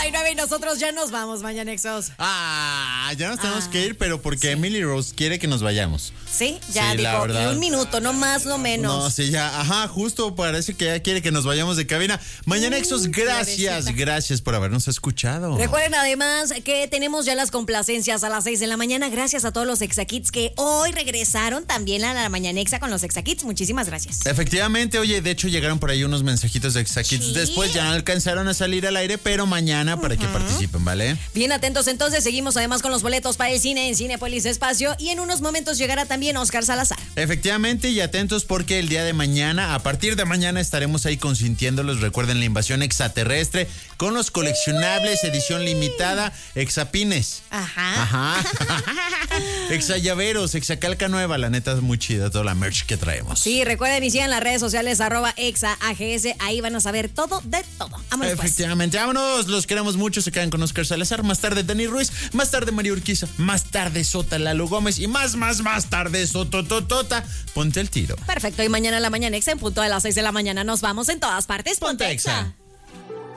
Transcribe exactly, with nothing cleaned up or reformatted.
y nueve y nosotros ya nos vamos, Mañanexos. Ah, ya nos tenemos Ah, que ir, pero porque sí. Emily Rose quiere que nos vayamos. Sí, ya Sí, la dijo, verdad. y un minuto, no más, no menos. No, sí, ya, ajá, justo parece que ya quiere que nos vayamos de cabina. Mañanexos, Mm, gracias, florecita. gracias por habernos escuchado. Recuerden además que tenemos ya las complacencias a las seis de la mañana. Gracias a todos los Exakits que hoy regresaron también a la Mañanexa con los Exakits. Muchísimas gracias. Efectivamente, oye, de hecho llegaron por ahí unos mensajitos de Exakits. Sí. Después ya no alcanzaron a salir al aire, pero mañana para que participen, ¿vale? Bien atentos entonces, seguimos además con los boletos para el cine en Cinépolis Espacio y en unos momentos llegará también Oscar Salazar. Efectivamente, y atentos porque el día de mañana, a partir de mañana, estaremos ahí consintiéndolos. Recuerden la invasión extraterrestre con los coleccionables, edición limitada, exapines. Ajá. Ajá. Exallaveros, exacalca nueva, la neta es muy chida toda la merch que traemos. Sí, recuerden y sigan las redes sociales arroba exaags, ahí van a saber todo de todo. Vámonos pues. Efectivamente, vámonos, los queremos mucho, se quedan con Oscar Salazar, más tarde Dani Ruiz, más tarde María Urquiza, más tarde Sota Lalo Gómez y más, más, más tarde Sotototota. Ponte el tiro. Perfecto, y mañana a la Mañanexa en punto de las seis de la mañana nos vamos en todas partes. Ponte Exa.